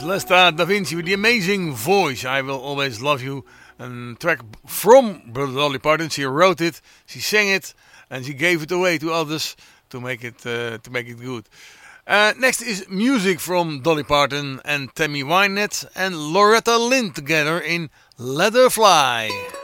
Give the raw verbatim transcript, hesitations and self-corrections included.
Celesta Da Vinci with the amazing voice, I Will Always Love You. A track from Brother Dolly Parton. She wrote it, she sang it, and she gave it away to others to make it uh, to make it good. Uh, next is music from Dolly Parton and Tammy Wynette and Loretta Lynn together in Let Her Fly.